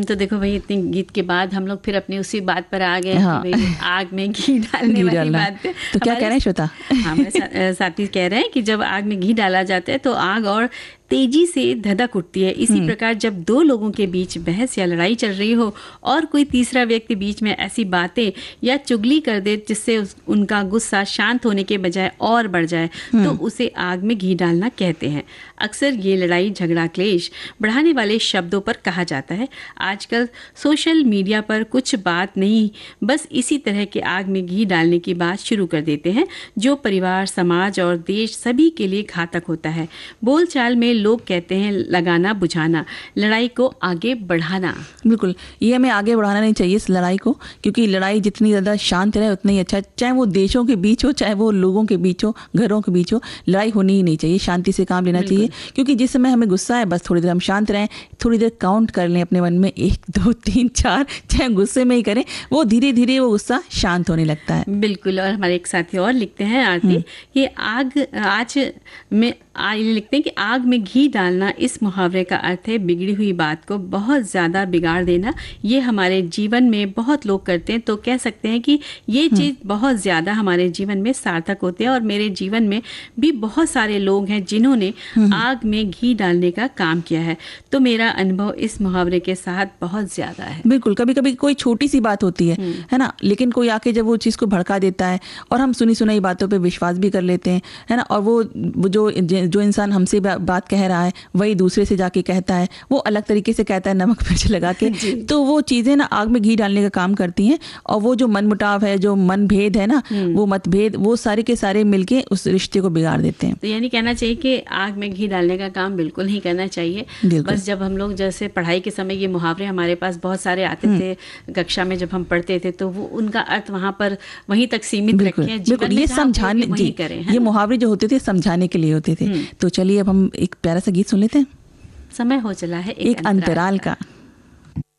तो देखो भाई, इतने गीत के बाद हम लोग फिर अपनी उसी बात पर आ गए कि भाई आग में घी डालने वाली बात पे। तो क्या कह रहे हैं श्वेता? हमारे साथी कह रहे हैं कि जब आग में घी डाला जाता है तो आग और तेजी से धधक उठती है। इसी प्रकार जब दो लोगों के बीच बहस या लड़ाई चल रही हो और कोई तीसरा व्यक्ति बीच में ऐसी बातें या चुगली कर दे जिससे उनका गुस्सा शांत होने के बजाय और बढ़ जाए, तो उसे आग में घी डालना कहते हैं। अक्सर ये लड़ाई झगड़ा क्लेश बढ़ाने वाले शब्दों पर कहा जाता है। आजकल सोशल मीडिया पर कुछ बात नहीं, बस इसी तरह के आग में घी डालने की बात शुरू कर देते हैं, जो परिवार, समाज और देश सभी के लिए घातक होता है। बोलचाल में लोग कहते हैं लगाना बुझाना, लड़ाई को आगे बढ़ाना। बिल्कुल, ये हमें आगे बढ़ाना नहीं चाहिए इस लड़ाई को, क्योंकि लड़ाई जितनी ज़्यादा शांत रहे उतना ही अच्छा। चाहे वो देशों के बीच हो, चाहे वो लोगों के बीच हो, घरों के बीच हो, लड़ाई होनी ही नहीं चाहिए। शांति से काम लेना चाहिए, क्योंकि जिस समय हमें गुस्सा है बस थोड़ी देर हम शांत रहें, थोड़ी देर काउंट कर लें अपने मन में 1 2 3 4, चाहे गुस्से में ही करें, वो धीरे धीरे वो गुस्सा शांत होने लगता है। बिल्कुल। और हमारे एक साथी और लिखते हैं आरती, कि लिखते हैं कि आग में घी डालना, इस मुहावरे का अर्थ है बिगड़ी हुई बात को बहुत ज़्यादा बिगाड़ देना। ये हमारे जीवन में बहुत लोग करते हैं, तो कह सकते हैं कि ये चीज़ बहुत ज़्यादा हमारे जीवन में सार्थक होते हैं। और मेरे जीवन में भी बहुत सारे लोग हैं जिन्होंने आग में घी डालने का काम किया है, तो मेरा अनुभव इस मुहावरे के साथ बहुत ज़्यादा है। बिल्कुल, कभी कभी कोई छोटी सी बात होती है ना, लेकिन कोई आके जब वो चीज़ को भड़का देता है और हम सुनी सुनाई बातों पे विश्वास भी कर लेते हैं, है ना, और वो जो इंसान हमसे बात कह रहा है वही दूसरे से जाके कहता है, वो अलग तरीके से कहता है नमक मिर्च लगा के, तो वो चीज़ें ना आग में घी डालने का काम करती हैं। और वो जो मनमुटाव है, जो मनभेद है ना, वो मतभेद, वो सारे के सारे मिलके उस रिश्ते को बिगाड़ देते हैं। तो यानी कहना चाहिए कि आग में घी डालने का काम बिल्कुल नहीं करना चाहिए। बस जब हम लोग जैसे पढ़ाई के समय ये मुहावरे हमारे पास बहुत सारे आते थे कक्षा में, जब हम पढ़ते थे, तो वो उनका अर्थ वहाँ पर वहीं तक सीमित रखें, जीवन में ये समझाने जी करें, ये मुहावरे जो होते थे समझाने के लिए होते थे। तो चलिए अब हम एक प्यारा सा गीत सुन लेते हैं। समय हो चला है एक अंतराल का।